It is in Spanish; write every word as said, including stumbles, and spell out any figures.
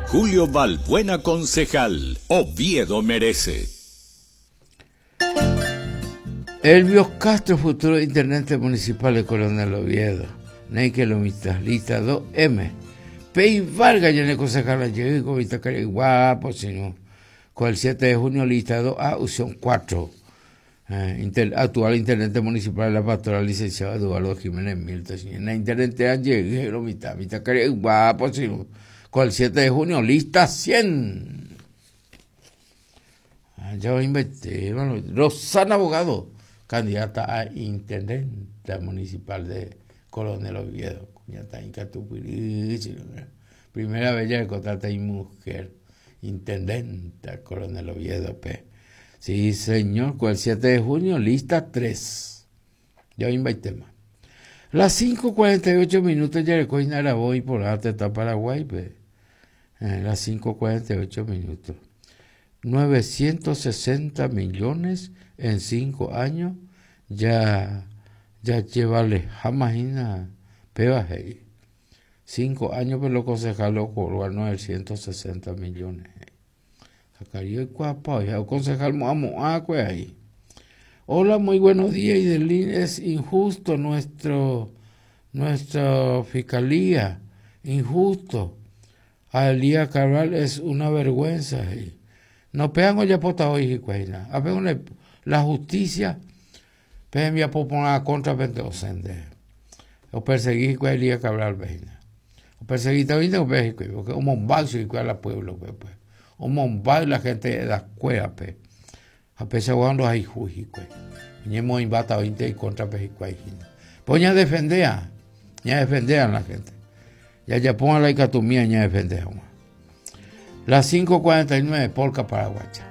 Julio Valbuena, concejal. Oviedo merece. Elvio Castro, futuro intendente municipal de Coronel Oviedo. Neike Lomita, lista dos M. Pei Vargas, ya le concejal allí, con vista que guapo, sino. Con el siete de junio, lista dos A, opción cuatro. Eh, inter, actual intendente municipal de la pastoral, licenciado Eduardo Jiménez Milton. En la intendente allí, Lomita, vista que guapo, sino. Con el siete de junio, lista cien. Ah, ya inventé, bueno, Rosana Abogado, candidata a intendente municipal de Coronel Oviedo. Primera vez ya que contrata a mujer, intendente Coronel Oviedo. P. Sí, señor, con el siete de junio, lista tres. Ya inventé más. Las cinco cuarenta y ocho minutos ya le cogen a voy por la está Paraguay, pe. Eh, las cinco cuarenta y ocho minutos. novecientos sesenta millones en cinco años. Ya, ya llevarle jamás pebaje. cinco años, pero los concejales cobraron novecientos sesenta millones. Sacaría el cuapa, ya el concejal Moamoa, ahí. Hola, muy buenos días, Idelín. Es injusto nuestro, nuestra fiscalía, injusto. A Elías Cabral es una vergüenza. No pegan ya pota hoy, Jicuaina. A ver, la justicia, pegan ya por poner contra Pentecostés. O perseguir a Elías Cabral, veina. O perseguir también o pegan, porque un mombazo y al pueblo, pues. Un mombazo la gente de la cueva, pues. A pesar de cuando hay juicio, pues. Ñemo imbata veinte y contra Pejicuaina. Pues ya defender, ya defender a la gente. Ya ya pongan la icatumía, ya defender. Las cinco cuarenta y nueve, Polka Paraguacha.